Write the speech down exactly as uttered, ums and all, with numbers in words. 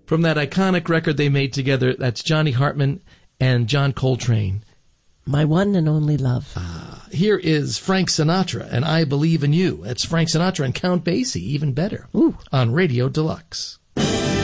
From that iconic record they made together, that's Johnny Hartman and John Coltrane. My one and only love. Uh, here is Frank Sinatra and I Believe in You. That's Frank Sinatra and Count Basie, even better, Ooh. on Radio Deluxe.